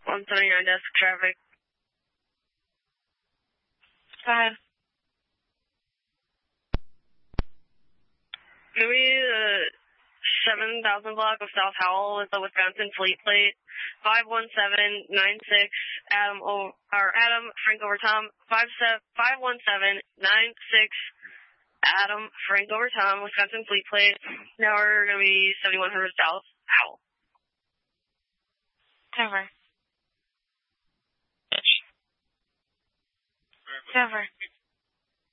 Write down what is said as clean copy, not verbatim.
179 desk traffic. Go ahead. Louis, 7,000 block of South Howell with the Wisconsin fleet plate, 51796, Adam, Frank over Tom, 51796, Adam, Frank over Tom, Wisconsin fleet plate. Now we're going to be 7100 South Howell. Cover.